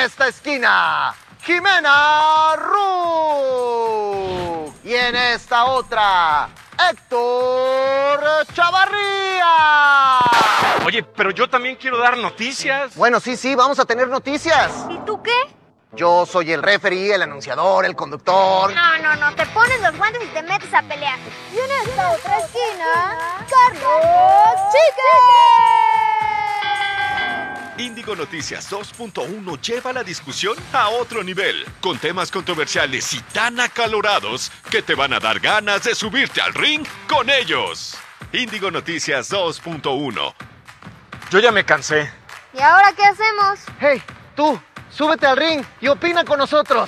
esta esquina, Jimena Ru. Y en esta otra, Héctor Chavarría. Oye, pero yo también quiero dar noticias. Bueno, sí, vamos a tener noticias. ¿Y tú qué? Yo soy el referee, el anunciador, el conductor. No, te pones los guantes y te metes a pelear. Y en esta otra esquina, Carlos Chicken. Índigo Noticias 2.1 lleva la discusión a otro nivel, con temas controversiales y tan acalorados que te van a dar ganas de subirte al ring con ellos. Índigo Noticias 2.1. Yo ya me cansé. ¿Y ahora qué hacemos? Hey, tú, súbete al ring y opina con nosotros.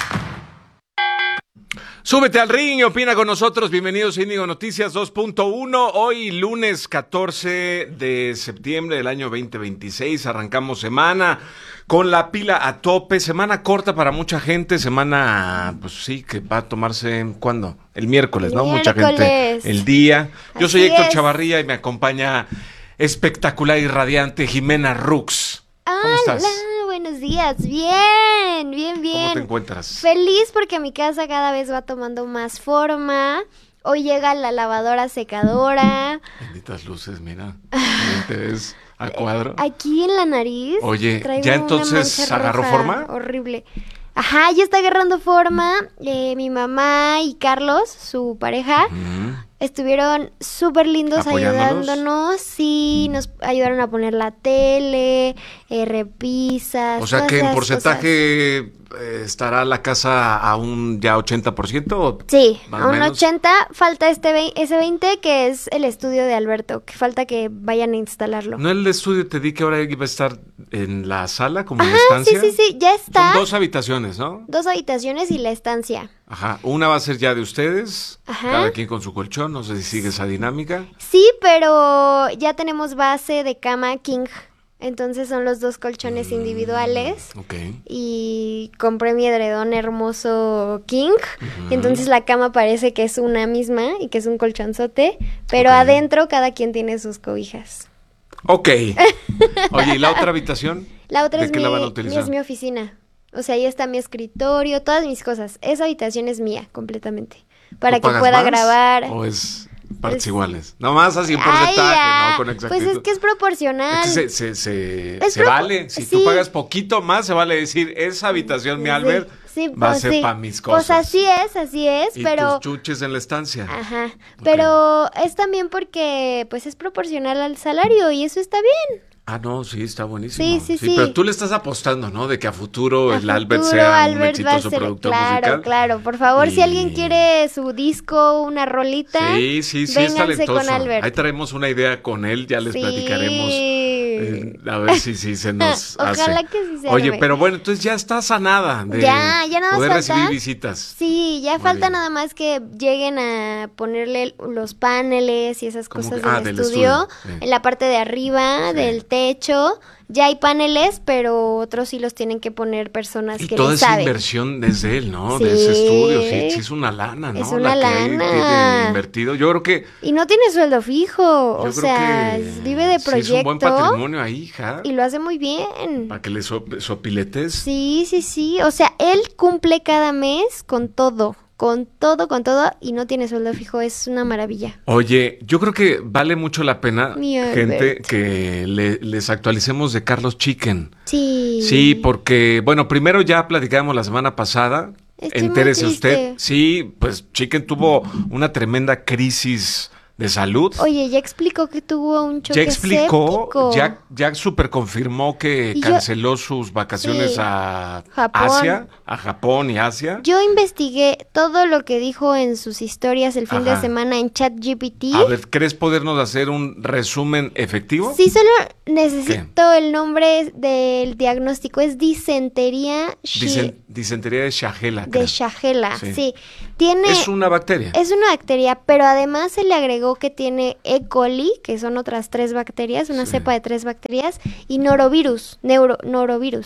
Súbete al ring y opina con nosotros. Bienvenidos a Índigo Noticias 2.1. Hoy, lunes 14 de septiembre del año 2026. Arrancamos semana con la pila a tope. Semana corta para mucha gente. Semana, pues sí, que va a tomarse, ¿cuándo? El miércoles, ¿no? Mucha gente el día. Yo soy Héctor Chavarría y me acompaña espectacular y radiante Jimena Rux. ¿Cómo estás? Buenos días, bien. ¿Cómo te encuentras? Feliz porque mi casa cada vez va tomando más forma. Hoy llega la lavadora secadora. Benditas luces, mira. Bien te ves a cuadro. Aquí en la nariz. Oye, traigo ¿ya una entonces mancha agarró roja forma? Horrible. Ajá, ya está agarrando forma. Mi mamá y Carlos, su pareja, estuvieron súper lindos ayudándonos. Sí, nos ayudaron a poner la tele, repisas. O sea que en porcentaje estará la casa a un ya 80%. ¿O sí, más a o un menos? 80, falta ese 20 que es el estudio de Alberto, que falta que vayan a instalarlo. ¿No el estudio te di que ahora iba a estar en la sala como en Ajá, estancia? sí, ya está. Son 2 habitaciones, ¿no? 2 habitaciones y la estancia. Ajá, una va a ser ya de ustedes, Ajá. cada quien con su colchón, no sé si sigue esa dinámica. Sí, pero ya tenemos base de cama king. Entonces son los 2 colchones individuales. Ok. Y compré mi edredón hermoso king. Entonces la cama parece que es una misma y que es un colchonzote. Pero Ok. adentro cada quien tiene sus cobijas. Ok. Oye, ¿y la otra habitación? La otra ¿De es qué la van a utilizar? es mi oficina. O sea, ahí está mi escritorio, todas mis cosas. Esa habitación es mía completamente. Para ¿Tú que pagas pueda más grabar. ¿O es partes Es- iguales? Nomás así en Ay, porcentaje, ya. no con exactitud. Pues es que es proporcional. Es que se Es vale. Si tú sí. pagas poquito más, se vale decir, esa habitación, mi Albert, Sí, va a pues ser sí. para mis cosas. Pues así es, Y pero... tus chuches en la estancia. Ajá, pero es también porque pues es proporcional al salario y eso está bien. Ah, no, sí, está buenísimo. Sí. Pero tú le estás apostando, ¿no? De que a futuro el A Albert futuro, sea un Albert va a exitoso ser- productor claro, musical. Claro, por favor, si Y- alguien quiere su disco, una rolita, Sí, es vénganse talentoso. con Albert. Ahí traemos una idea con él, ya les Sí. platicaremos. A ver si se nos hace. Ojalá que sí se Oye, arme. pero bueno, entonces ya está sanada de Ya nada más poder falta. recibir visitas. Sí, ya Muy falta bien. nada más que lleguen a ponerle los paneles y esas ¿Cómo cosas que? del Del estudio, estudio, sí. en la parte de arriba, Sí. del techo. Ya hay paneles, pero otros sí los tienen que poner personas Y que toda le esa saben. inversión desde él, ¿no? Sí. De ese estudio, sí es una lana, ¿no? Es una La que lana. tiene invertido. Yo creo que Y no tiene sueldo fijo, Yo o creo sea, que vive de sí es un buen proyecto patrimonio ahí, hija. y lo hace muy bien. Para que le sopiletes. Sí, o sea, él cumple cada mes con todo, y no tiene sueldo fijo, es una maravilla. Oye, yo creo que vale mucho la pena, Mi gente, Albert. que les actualicemos de Carlos Chicken. Sí. Sí, porque, bueno, primero ya platicamos la semana pasada. Estoy muy Entérese usted. triste. Sí, pues Chicken tuvo una tremenda crisis de salud. Oye, ya explicó que tuvo un choque Ya explicó, séptico. ya super confirmó que Y yo- canceló sus vacaciones Sí. a Japón. Asia, a Japón y Asia. Yo investigué todo lo que dijo en sus historias el fin de Ajá. semana en ChatGPT. A ver, ¿crees podernos hacer un resumen efectivo? Sí, solo necesito el nombre del diagnóstico. Es disentería Disentería de Shigella. de creo. Shigella. Sí. Sí. Tiene... Es una bacteria. Es una bacteria, pero además se le agregó que tiene E. coli, que son otras 3 bacterias, una Sí. cepa de 3 bacterias, y norovirus, norovirus, ¿no?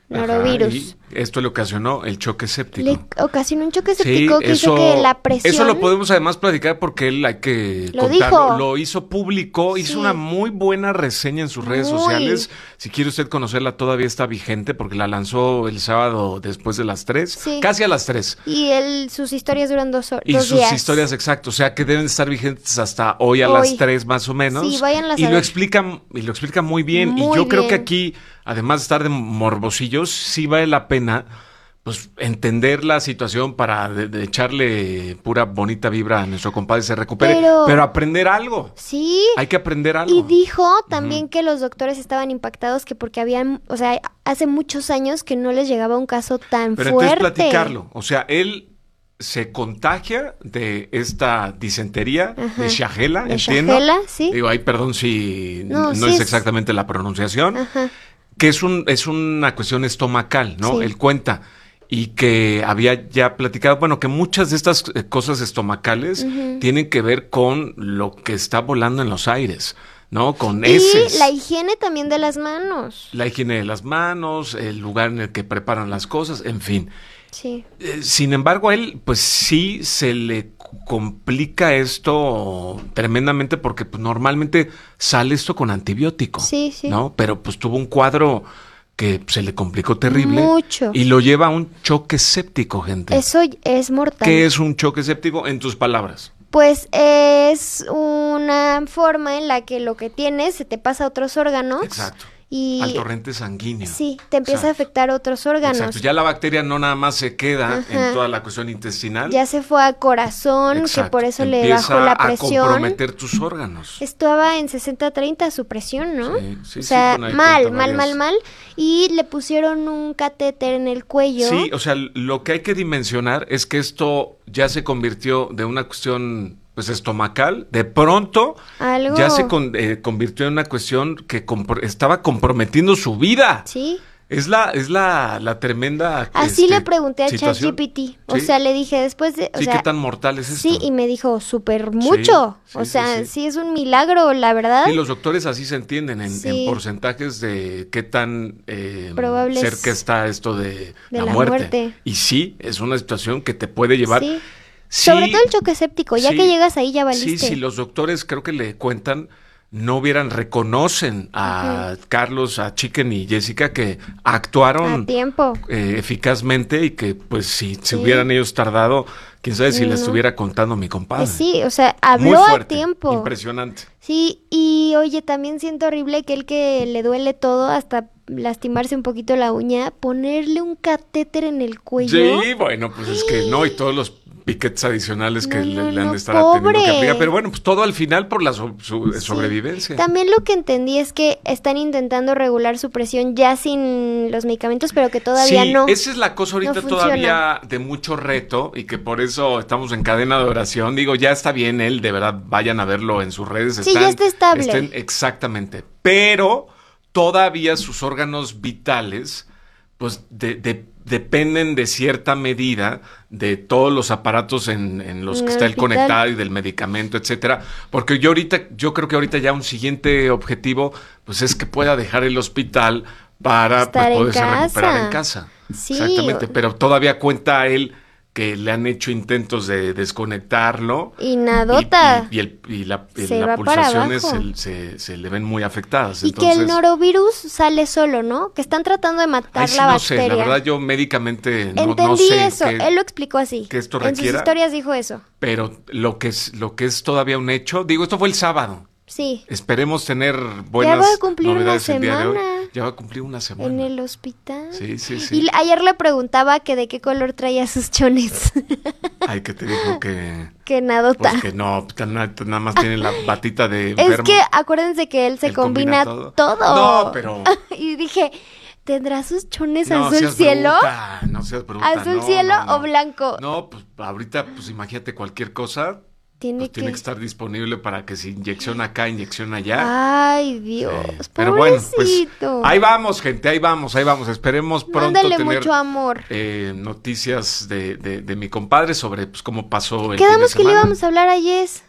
norovirus. Y esto le ocasionó el choque séptico. Le ocasionó un choque séptico que hizo que la presión... Eso lo podemos además platicar porque él, hay que Lo contarlo, dijo. lo hizo público, hizo una muy buena reseña en sus redes sociales. Si quiere usted conocerla, todavía está vigente porque la lanzó el sábado después de las 3, Sí. casi a las 3. Y sus historias duran 2 Y días. sus historias, exacto, o sea que deben estar vigentes hasta hoy a las 3 más o menos. Sí, váyanlas y a lo ver. explica muy bien. Muy y yo creo que bien. aquí, además de estar de morbosillos, sí vale la pena pues entender la situación para de echarle pura bonita vibra a nuestro compadre se recupere, pero aprender algo. Sí. Hay que aprender algo. Y dijo también que los doctores estaban impactados que porque habían, o sea, hace muchos años que no les llegaba un caso tan Pero fuerte. entonces platicarlo, o sea, él se contagia de esta disentería, de Shigella, De entiendo. Shigella, sí. Digo, ay, perdón si No, no sí es exactamente la pronunciación, Ajá. que es una cuestión estomacal, ¿no? Sí. Él cuenta. Y que había ya platicado, bueno, que muchas de estas cosas estomacales tienen que ver con lo que está volando en los aires, ¿no? Con heces. Y la higiene también de las manos. La higiene de las manos, el lugar en el que preparan las cosas, en fin. Sí. Sin embargo, a él, pues sí se le complica esto tremendamente porque pues, normalmente sale esto con antibiótico. Sí, sí. ¿no? Pero pues tuvo un cuadro que se le complicó terrible. Mucho. Y lo lleva a un choque séptico, gente. Eso es mortal. ¿Qué es un choque séptico en tus palabras? Pues es una forma en la que lo que tienes se te pasa a otros órganos. Exacto. Y al torrente sanguíneo. Sí, te empieza a afectar otros órganos. Exacto. Ya la bacteria no nada más se queda en toda la cuestión intestinal. Ya se fue al corazón, Exacto. que por eso le Empieza bajó la a presión. comprometer tus órganos. Estaba en 60-30 su presión, ¿no? Sí, o sea, bueno, ahí mal. cuenta varias. Y le pusieron un catéter en el cuello. Sí, o sea, lo que hay que dimensionar es que esto ya se convirtió de una cuestión pues estomacal, de pronto Algo. ya se convirtió en una cuestión que estaba comprometiendo su vida. Sí. Es la tremenda Así le pregunté a situación. ChatGPT. O ¿Sí? sea, le dije después de... O Sí, sea, ¿qué tan mortal es esto? sí, y me dijo súper mucho. Sí, o sí, sea, sí. sí es un milagro, la verdad. Y los doctores así se entienden en Sí. porcentajes de qué tan Probables cerca está esto de de la la muerte. muerte. Y sí, es una situación que te puede llevar... Sí. Sí, Sobre todo el choque séptico, ya sí, que llegas ahí ya valiste. Sí, sí, los doctores creo que le cuentan, reconocen a Carlos, a Chicken y Jessica que actuaron A tiempo. eficazmente y que pues si hubieran ellos tardado, quién sabe si Sí, les no. estuviera contando mi compadre. Sí, o sea, Muy habló a fuerte, tiempo. impresionante. Sí, y oye, también siento horrible que el que le duele todo, hasta lastimarse un poquito la uña, ponerle un catéter en el cuello. Sí, bueno, pues es que no, y todos los piquetes adicionales que No, le han no, de estar teniendo que pobre. aplicar, pero bueno, pues todo al final por la Sí. sobrevivencia. También lo que entendí es que están intentando regular su presión ya sin los medicamentos, pero que todavía Sí, no. esa es la cosa ahorita no funciona. todavía de mucho reto y que por eso estamos en cadena de oración. Digo, ya está bien él, de verdad, vayan a verlo en sus redes. Sí, ya está estable. Exactamente, pero todavía sus órganos vitales, pues dependen de cierta medida de todos los aparatos en los En que el está él hospital. conectado y del medicamento, etcétera. Porque yo creo que ahorita ya un siguiente objetivo, pues es que pueda dejar el hospital para Estar en poderse recuperar casa. en casa. Sí. Exactamente, pero todavía cuenta él que le han hecho intentos de desconectarlo. Y nadota. Y las Se va para pulsaciones abajo. se le ven muy afectadas. Y que el norovirus sale solo, ¿no? Que están tratando de matar Ay, sí, la no bacteria. sé, la verdad yo médicamente no Entendí sé eso, él lo explicó así. que esto En sus requiera. historias dijo eso. Pero lo que es todavía un hecho, digo, esto fue el sábado. Sí. Esperemos tener buenas va a cumplir una novedades el día de hoy. semana. Ya va a cumplir una semana. En el hospital. Sí, sí, sí. Y ayer le preguntaba que de qué color traía sus chones. Ay, que te dijo que... Que nadota. Pues que no, nada más tiene la batita de Es enfermo. que acuérdense que él se Él combina combina todo. No, pero... Y dije, ¿tendrá sus chones No azul seas cielo? bruta, no seas bruta. ¿Azul no, cielo no, no. o blanco? No, pues ahorita, pues imagínate cualquier cosa, Tiene tiene que estar disponible para que se inyección acá, inyección allá. Ay, Dios. Sí. Pero bueno, pues Pobrecito. ahí vamos, gente, ahí vamos. Esperemos pronto Mándale tener mucho amor. noticias de mi compadre sobre pues cómo pasó el Quedamos fin de que le semana. íbamos a hablar a Jess.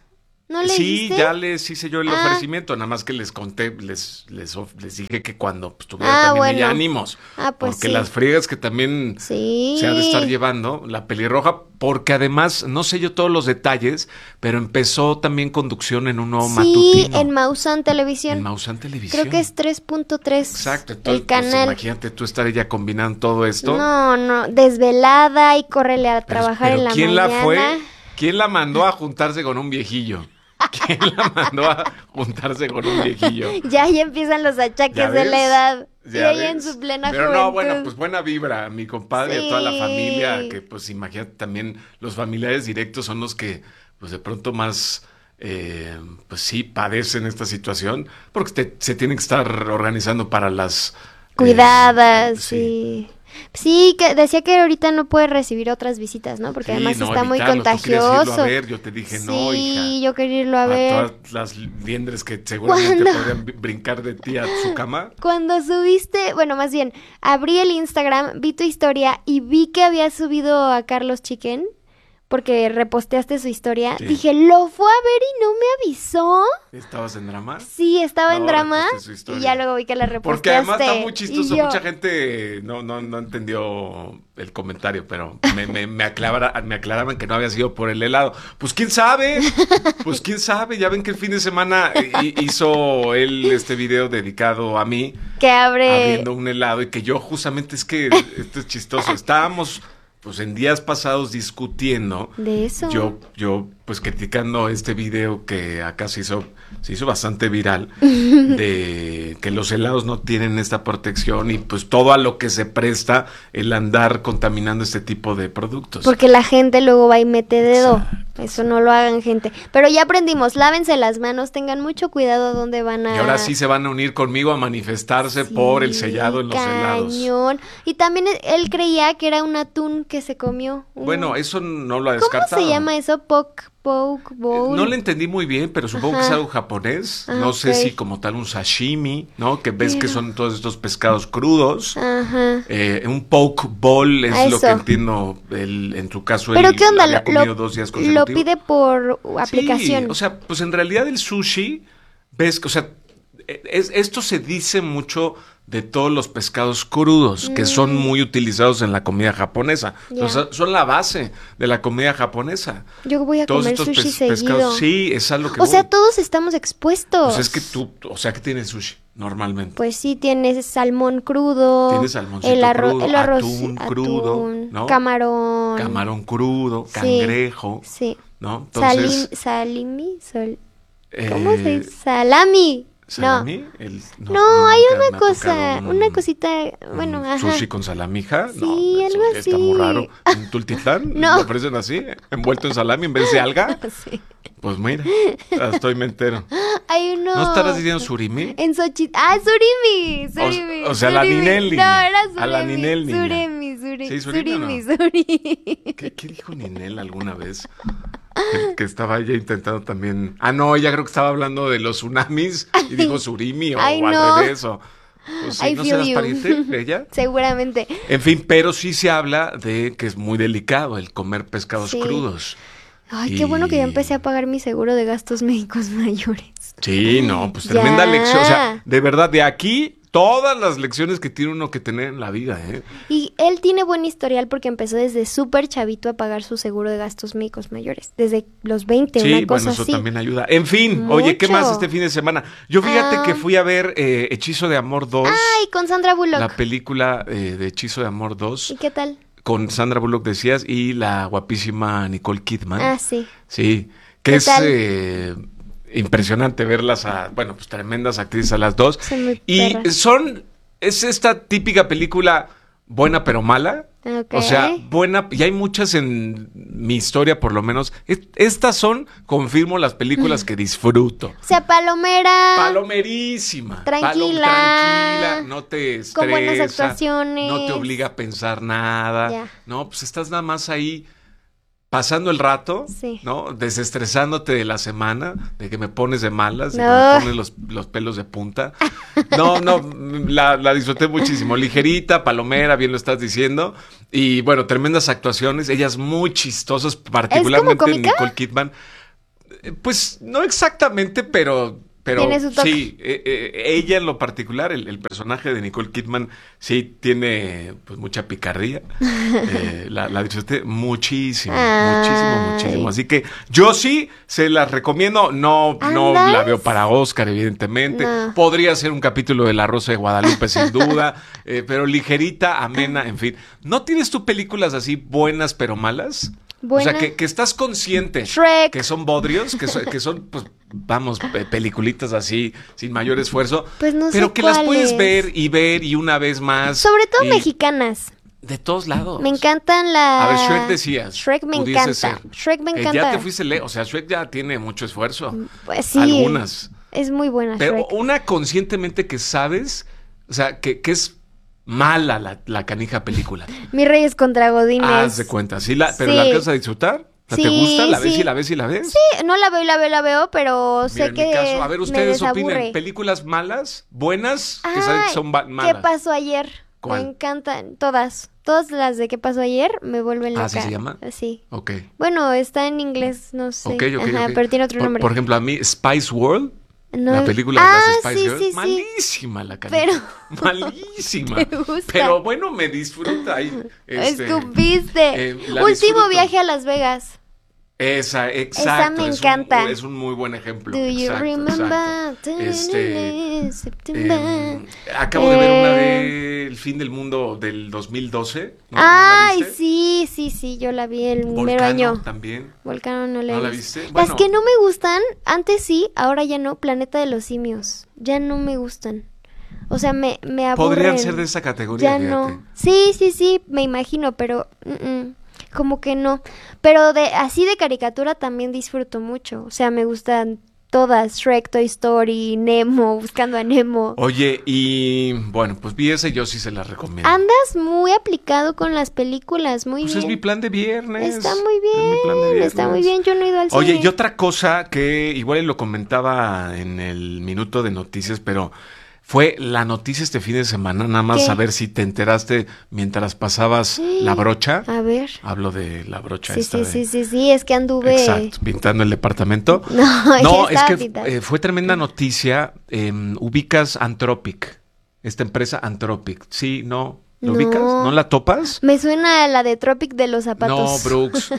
¿No le Sí, dijiste? ya les hice yo el ofrecimiento, nada más que les conté, les dije que cuando pues, tuviera también bueno. ella ánimos, Pues porque sí. las friegas que también Sí. se ha de estar llevando, la pelirroja, porque además, no sé yo todos los detalles, pero empezó también conducción en un nuevo Sí, matutino. en Maussan Televisión. En Maussan Televisión. Creo que es 3.3. Exacto, entonces el canal. pues, imagínate tú estar ya combinando todo esto. No, desvelada y córrele a trabajar Pero en la ¿quién mañana. la fue? ¿Quién la mandó a juntarse con un viejillo? ¿Quién la mandó a juntarse con un viejillo? Ya empiezan los achaques ¿Ya de la ves? edad. Y Ya ella en ves. su plena Pero juventud. no, bueno, pues buena vibra a mi compadre y a toda la Sí. familia, que pues imagínate también los familiares directos son los que pues de pronto más, pues sí, padecen esta situación, porque se tienen que estar organizando para las... Cuidadas, sí. Sí, que decía que ahorita no puede recibir otras visitas, ¿no? Porque Sí, además no, está muy evitarlos. Tú querías irlo contagioso. a ver, yo te dije, no, hija. Sí, yo quería irlo a A ver. todas las liendres que seguramente ¿Cuándo? podrían brincar de ti a su cama. Cuando subiste, bueno, más bien, abrí el Instagram, vi tu historia y vi que habías subido a Carlos Chicken, porque reposteaste su historia. Sí. Dije, ¿lo fue a ver y no me avisó? ¿Estabas en drama? Sí, estaba en No, drama reposteé su historia. y ya luego vi que la reposteaste. Porque además está muy chistoso. y yo, Mucha gente no entendió el comentario, pero me aclaraban que no había sido por el helado. Pues quién sabe. Pues quién sabe. Ya ven que el fin de semana hizo él este video dedicado a mí, que abriendo un helado, y que yo justamente, es que esto es chistoso. Estábamos pues en días pasados discutiendo. De eso. Yo pues criticando este video que acá se hizo bastante viral, de que los helados no tienen esta protección y pues todo a lo que se presta el andar contaminando este tipo de productos. Porque la gente luego va y mete dedo. Exacto. Eso no lo hagan, gente. Pero ya aprendimos, lávense las manos, tengan mucho cuidado dónde van a... Y ahora sí se van a unir conmigo a manifestarse por el sellado en los helados. Cañón. Y también él creía que era un atún que se comió. Bueno, eso no lo ha ¿Cómo descartado. se llama eso? Poke bowl. No le entendí muy bien, pero supongo que es algo japonés. No sé si como tal un sashimi, ¿no? Que ves que son todos estos pescados crudos. Ajá. Un poke bowl es lo Eso. que entiendo. En tu caso, Pero él ¿qué onda? había comido 2 días consecutivos. Lo pide por aplicación. Sí, o sea, pues en realidad el sushi, ves que, o sea, esto se dice mucho de todos los pescados crudos, que son muy utilizados en la comida japonesa. Ya. O sea, son la base de la comida japonesa. Yo voy a Todos comer estos sushi seguido. pescados, sí, es algo que O sea, voy. todos estamos expuestos. Pues es que tú, o sea, ¿qué tiene sushi normalmente? Pues sí, tienes salmón crudo. Tienes salmoncito crudo, crudo, el arroz, atún crudo, ¿no? Camarón. Camarón crudo, Sí, cangrejo, Sí. ¿no? Entonces, ¿Cómo se eh, dice? Salami. ¿salami? No, nunca hay me una ha cosa, tocado una cosita, bueno, un ajá. sushi con salamija. Sí, No, eso algo está muy así. raro. ¿En Tultitlán? No. ¿Lo ofrecen así? ¿Envuelto en salami en vez de alga? Sí. Pues mira, hasta hoy me entero. Hay uno. ¿No estarás diciendo surimi? En Xochitl. ¡Ah, surimi! Surimi. O sea, la surimi. Ninel, No, niña. era surimi. A la Ninel, niña. Surimi. ¿Sí, surimi o no? Surimi. ¿Qué dijo Ninel alguna vez? Que estaba ella intentando también... Ah, no, ella creo que estaba hablando de los tsunamis y dijo surimi o Ay, al no. revés. Pues sí, I ¿no feel serás you. pariente de ella? Seguramente. En fin, pero sí se habla de que es muy delicado el comer pescados Sí. crudos. Ay, qué bueno que ya empecé a pagar mi seguro de gastos médicos mayores. Sí, no, pues Ya. tremenda lección. O sea, de verdad, de aquí todas las lecciones que tiene uno que tener en la vida, ¿eh? Y él tiene buen historial porque empezó desde súper chavito a pagar su seguro de gastos médicos mayores. Desde los 20, Sí, una cosa bueno, eso así. también ayuda. En fin, oye, ¿qué Mucho. más este fin de semana? Yo fíjate Ah. que fui a ver Hechizo de Amor 2, Ay, con Sandra Bullock. la película de Hechizo de Amor 2, ¿Y qué tal? con Sandra Bullock, decías, y la guapísima Nicole Kidman. Ah, sí. Sí, que ¿Qué es tal? impresionante verlas pues tremendas actrices a las dos. Son muy Y perras. es esta típica película buena pero mala. Ok. O sea, buena, y hay muchas en mi historia por lo menos. Estas son, confirmo, las películas que disfruto. O sea, palomera. Palomerísima. Tranquila. Tranquila, no te estresa. Con buenas actuaciones. No te obliga a pensar nada. Ya. No, pues estás nada más ahí pasando el rato, Sí. ¿no? Desestresándote de la semana, de que me pones de malas, de que No. me pones los pelos de punta. No, la disfruté muchísimo. Ligerita, palomera, bien lo estás diciendo. Y bueno, tremendas actuaciones, ellas muy chistosas, particularmente cómica? Nicole Kidman. Pues no exactamente, pero Tiene su toque. sí, ella en lo particular, el personaje de Nicole Kidman, sí tiene pues mucha picardía. La disfruté muchísimo, muchísimo. Así que yo sí se las recomiendo. No la veo para Oscar, evidentemente. No. Podría ser un capítulo de La Rosa de Guadalupe, sin duda. Pero ligerita, amena, en fin. ¿No tienes tú películas así buenas pero malas? Buena. O sea, que estás consciente Shrek. que son bodrios, que son, pues, vamos, peliculitas así, sin mayor esfuerzo, Pues no sé pero que las puedes cuáles. ver y una vez más. Sobre todo y mexicanas. De todos lados. Me encantan las... A ver, Shrek decías. Shrek me pudiese encanta. ser. Shrek me encanta. Ya te fuiste o sea, Shrek ya tiene mucho esfuerzo. Pues sí. Algunas. Es muy buena Pero Shrek. una conscientemente que sabes, o sea, que es mala la canija película. Mi Reyes contra Godines. Haz de cuenta. Pero Sí. ¿la alcanzas a disfrutar? O sea, ¿te Sí, gusta? ¿La ves sí. y la ves y la ves? Sí, no la veo, pero Mira, sé en que mi caso, a ver, me ustedes desaburre. opinen, ¿películas malas, buenas, que saben que Ay, son malas? ¿Qué pasó ayer? ¿Cuál? Me encantan todas. Todas las de ¿Qué pasó ayer? Me vuelven loca. ¿Así se llama? Sí. Ok. Bueno, está en inglés, no sé. Ok. Ajá, pero tiene otro nombre. Por ejemplo, a mí, Spice World, No. la película de las Spice sí, Girls, sí, sí. malísima la canija. Pero- Malísima. Me gusta. Pero bueno, me disfruta ahí. Escupiste. la Último disfruto. viaje a Las Vegas. Esa, exacto. me encanta. Es un muy buen ejemplo. Do you Exacto, remember? exacto. September. Acabo de ver una de El fin del mundo del 2012. ¿No Ay, la viste? sí, yo la vi el primer Volcano año. también. Volcano no la ¿No he la visto. viste? Las Bueno. que no me gustan, antes sí, ahora ya no, Planeta de los Simios. Ya no me gustan. O sea, me aburren. Podrían ser de esa categoría, Ya fíjate. no. Sí, me imagino, pero como que no. Pero así de caricatura también disfruto mucho. O sea, me gustan todas. Shrek, Toy Story, Nemo, Buscando a Nemo. Oye, y bueno, pues vi ese, yo sí se la recomiendo. Andas muy aplicado con las películas, muy Pues bien. es mi plan de viernes. Está muy Es mi bien, plan de viernes. está muy bien, yo no he ido al cine. Oye, y otra cosa que igual lo comentaba en el minuto de noticias, pero fue la noticia este fin de semana, nada más ¿Qué? a ver si te enteraste mientras pasabas la brocha. A ver. Hablo de la brocha Sí, esta sí, es que anduve... Exacto, pintando el departamento. No, ya es estaba que pintando. fue tremenda noticia. Ubicas Anthropic, esta empresa Anthropic. Sí, no, ¿lo No. ubicas? ¿No la topas? Me suena a la de Tropic de los zapatos. No, Brooks.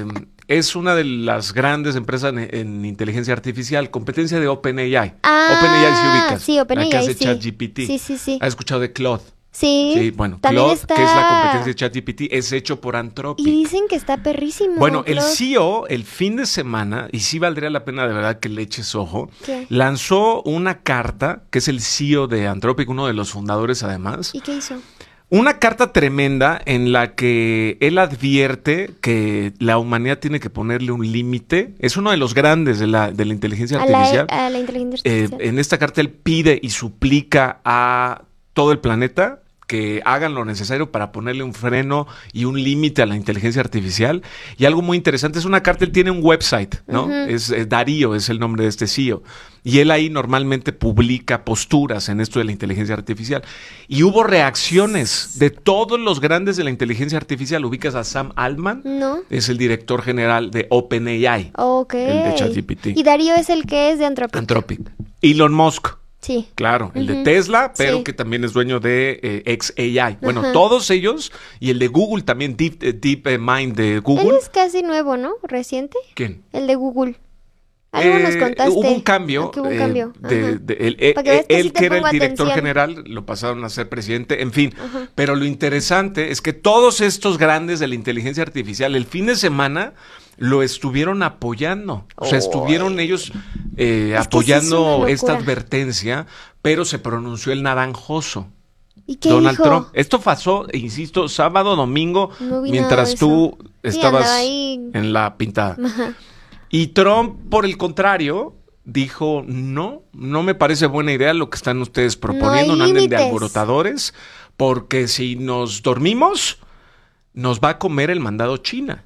Es una de las grandes empresas en inteligencia artificial, competencia de OpenAI. Ah, OpenAI sí ubicas. sí, OpenAI, la que hace sí. ChatGPT. Sí. ¿Has escuchado de Claude? Sí. Sí, bueno, también Claude, está... que es la competencia de ChatGPT, es hecho por Anthropic. Y dicen que está perrísimo. Bueno, el Claude. CEO, el fin de semana, y sí valdría la pena de verdad que le eches ojo, ¿Qué? lanzó una carta, que es el CEO de Anthropic, uno de los fundadores además, ¿Y qué hizo? una carta tremenda en la que él advierte que la humanidad tiene que ponerle un límite. Es uno de los grandes de la inteligencia artificial. A la inteligencia artificial. En esta carta él pide y suplica a todo el planeta que hagan lo necesario para ponerle un freno y un límite a la inteligencia artificial. Y algo muy interesante, es una carta, él tiene un website, ¿no? Es Darío, es el nombre de este CEO. Y él ahí normalmente publica posturas en esto de la inteligencia artificial. Y hubo reacciones de todos los grandes de la inteligencia artificial. ¿Ubicas a Sam Altman? No. Es el director general de OpenAI. Ok. El de ChatGPT. Y Darío es el que es de Anthropic. Anthropic. Elon Musk. Sí. Claro, el de Tesla, pero Sí. que también es dueño de XAI. Bueno, todos ellos, y el de Google también, DeepMind de Él Google. es casi nuevo, ¿no? ¿Reciente? ¿Quién? El de Google. Algo nos contaste. Hubo un cambio. Que hubo un cambio. Ajá. Para que veas que sí él te que era el pongo director atención. general, lo pasaron a ser presidente, en fin. Pero lo interesante es que todos estos grandes de la inteligencia artificial, el fin de semana lo estuvieron apoyando. O sea, estuvieron ellos apoyando sí es esta una locura. advertencia, pero se pronunció el naranjoso. ¿Y qué Donald dijo? Trump. Esto pasó, insisto, sábado, domingo, No vi nada mientras de tú eso. Sí, estabas andaba ahí. en la pintada. Ajá. Y Trump, por el contrario, dijo, no me parece buena idea lo que están ustedes proponiendo, No no hay anden de límites. alborotadores, porque si nos dormimos, nos va a comer el mandado China.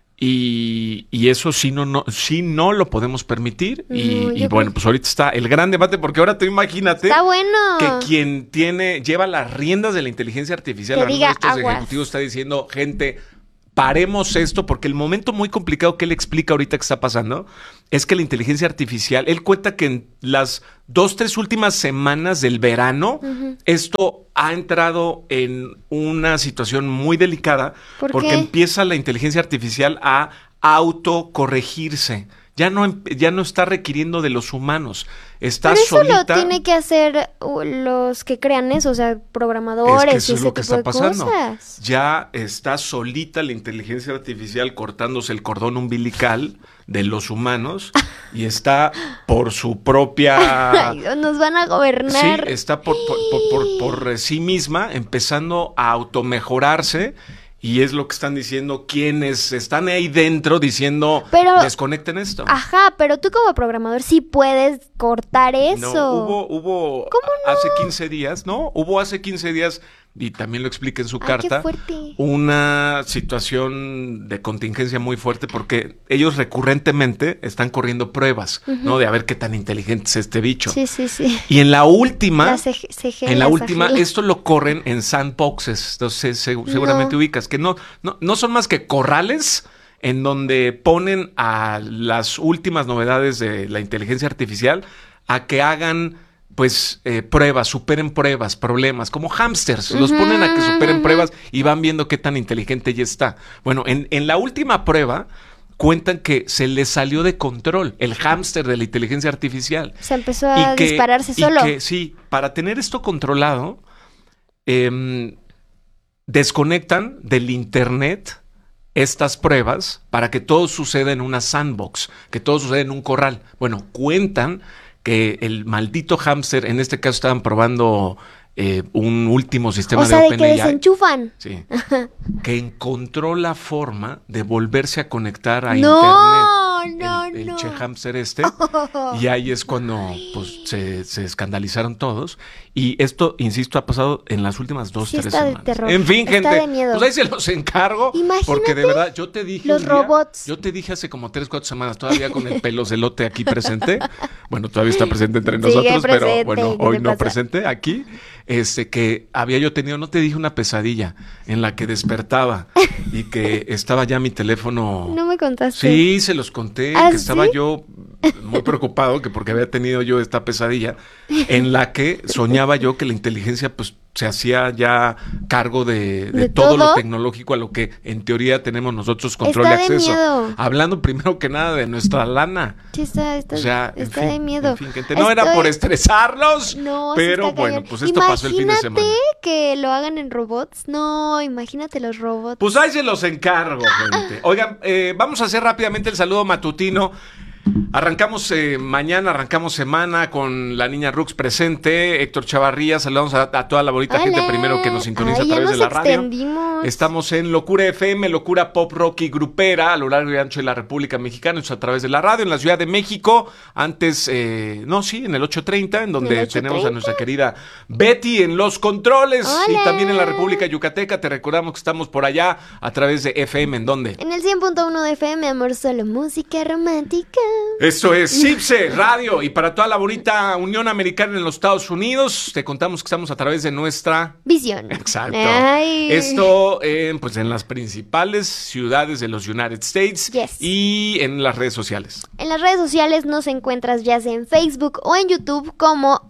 Y eso sí no lo podemos permitir. No, Y yo bueno, creo- pues ahorita está el gran debate, porque ahora tú imagínate Está bueno. que quien lleva las riendas de la inteligencia artificial, Que alguno diga de estos aguas. ejecutivos está diciendo, gente, paremos esto, porque el momento muy complicado que él explica ahorita que está pasando es que la inteligencia artificial, él cuenta que en las 2-3 últimas semanas del verano, esto ha entrado en una situación muy delicada, porque empieza la inteligencia artificial a autocorregirse. Ya no está requiriendo de los humanos. Está pero eso solita. Lo tiene que hacer los que crean eso, o sea, programadores es que eso y es ese lo que tipo está de pasando. cosas. Ya está solita la inteligencia artificial cortándose el cordón umbilical de los humanos y está por su propia... Ay, nos van a gobernar. Sí, está por sí misma empezando a automejorarse. Y es lo que están diciendo quienes están ahí dentro diciendo, desconecten esto. Ajá, pero tú como programador sí puedes cortar eso. No, hubo ¿Cómo no? hace 15 días, ¿no? Hubo hace 15 días, y también lo explica en su carta, qué fuerte. Una situación de contingencia muy fuerte porque ellos recurrentemente están corriendo pruebas, ¿no? De a ver qué tan inteligente es este bicho. Sí. Y en la última, CG. esto lo corren en sandboxes, entonces seguramente ubicas, que no son más que corrales en donde ponen a las últimas novedades de la inteligencia artificial a que hagan pruebas, superen pruebas, problemas, como hámsters, los ponen a que superen pruebas y van viendo qué tan inteligente ya está. Bueno, en la última prueba cuentan que se le salió de control el hámster de la inteligencia artificial. Se empezó a dispararse solo. Y que, sí, para tener esto controlado, desconectan del internet estas pruebas para que todo suceda en una sandbox, que todo suceda en un corral. Bueno, cuentan que el maldito hámster, en este caso estaban probando un último sistema de OpenAI. O sea, de que desenchufan. Sí. Que encontró la forma de volverse a conectar a internet. El che hámster y ahí es cuando se escandalizaron todos. Y esto, insisto, ha pasado en las últimas 2-3 semanas. De terror. En fin, gente, de miedo. Pues ahí se los encargo. Imagínate, porque de verdad, yo te dije los robots. Yo te dije hace como 3-4 semanas, todavía con el pelocelote aquí presente. Bueno, todavía está presente entre nosotros, pero bueno, hoy no presente aquí. Que había yo tenido, no te dije, una pesadilla en la que despertaba y que estaba ya mi teléfono. No me contaste. Sí, se los conté, que estaba yo muy preocupado porque había tenido yo esta pesadilla en la que soñaba yo que la inteligencia se hacía ya cargo de todo lo tecnológico a lo que en teoría tenemos nosotros control y acceso. Miedo. Hablando primero que nada de nuestra lana. Sí, está de miedo. En fin, gente, no era por estresarlos, pero bueno, pues esto pasó el fin de semana. Imagínate que lo hagan en robots. No, imagínate los robots. Pues ahí se los encargo, gente. Oigan, vamos a hacer rápidamente el saludo matutino. Arrancamos mañana, arrancamos semana con la niña Rux presente, Héctor Chavarría, saludamos a toda la bonita gente primero que nos sintoniza a través de la radio. Estamos en Locura FM, Locura Pop Rock y Grupera, a lo largo y ancho de la República Mexicana, a través de la radio, en la Ciudad de México, antes, en el 830, en donde tenemos a nuestra querida Betty en los controles. ¡Hola! Y también en la República Yucateca, te recordamos que estamos por allá a través de FM, ¿en dónde? En el 100.1 de FM, amor, solo música romántica. Eso es CIPSE Radio, y para toda la bonita Unión Americana en los Estados Unidos, te contamos que estamos a través de nuestra visión. Exacto. Ay. Esto en las principales ciudades de los United States. Yes. Y en las redes sociales. En las redes sociales nos encuentras ya sea en Facebook o en YouTube como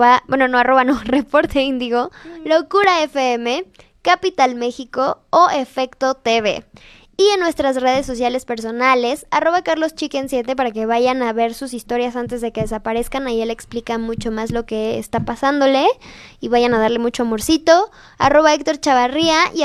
Reporte Índigo, Locura FM, Capital México o Efecto TV. Y en nuestras redes sociales personales, @CarlosChicken7 para que vayan a ver sus historias antes de que desaparezcan. Ahí él explica mucho más lo que está pasándole y vayan a darle mucho amorcito. @Héctor Chavarría y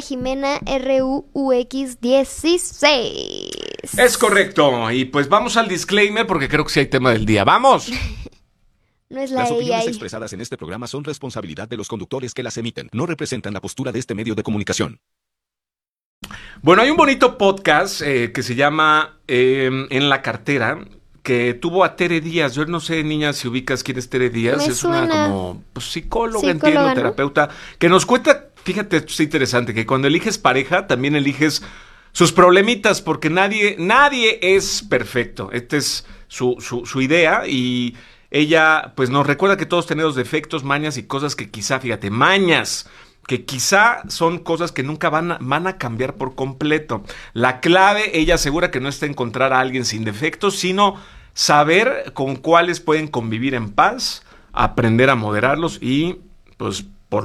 @Jimena_RUX16. Es correcto. Y pues vamos al disclaimer porque creo que sí hay tema del día. ¡Vamos! No es la Las opiniones AI. expresadas en este programa son responsabilidad de los conductores que las emiten. No representan la postura de este medio de comunicación. Bueno, hay un bonito podcast que se llama En la Cartera, que tuvo a Tere Díaz. Yo no sé, niña, si ubicas quién es Tere Díaz. Me es suena. una como psicóloga, Psicóloga, entiendo, ¿no? terapeuta, que nos cuenta, fíjate, esto es interesante, que cuando eliges pareja, también eliges sus problemitas, porque nadie es perfecto. Esta es su idea, y ella pues nos recuerda que todos tenemos defectos, mañas y cosas que quizá, fíjate, mañas que quizá son cosas que nunca van a cambiar por completo. La clave, ella asegura, que no está encontrar a alguien sin defectos, sino saber con cuáles pueden convivir en paz, aprender a moderarlos y pues